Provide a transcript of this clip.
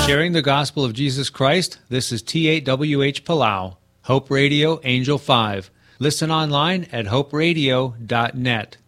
Sharing the gospel of Jesus Christ, this is T8WH Palau, Hope Radio, Angel 5. Listen online at hoperadio.net.